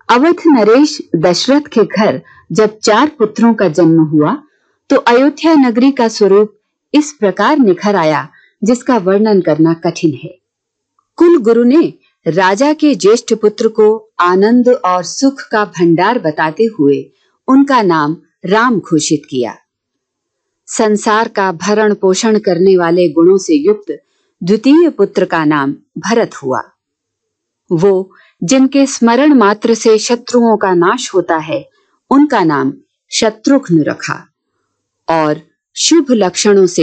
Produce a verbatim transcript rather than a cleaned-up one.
अवध नरेश दशरथ के घर जब चार पुत्रों का जन्म हुआ तो अयोध्या नगरी का स्वरूप इस प्रकार निखर आया जिसका वर्णन करना कठिन है। कुल गुरु ने राजा के ज्येष्ठ पुत्र को आनंद और सुख का भंडार बताते हुए उनका नाम राम घोषित किया। संसार का भरण पोषण करने वाले गुणों से युक्त द्वितीय पुत्र का नाम भरत हुआ। वो जिनके स्मरण मात्र से शत्रुओं का नाश होता है उनका नाम शत्रुघ्न रखा और शुभ लक्षणों से